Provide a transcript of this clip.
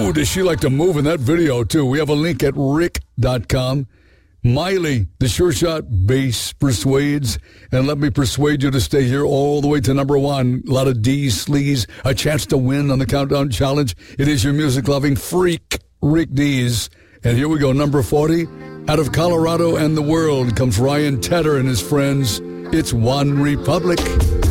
Ooh, does she like to move in that video, too? We have a link at rick.com. Miley, the Sure Shot bass persuades, and let me persuade you to stay here all the way to number one. A lot of D's, sleaze, a chance to win on the Countdown Challenge. It is your music-loving freak, Rick Dees. And here we go, number 40. Out of Colorado and the world comes Ryan Tedder and his friends. It's One Republic.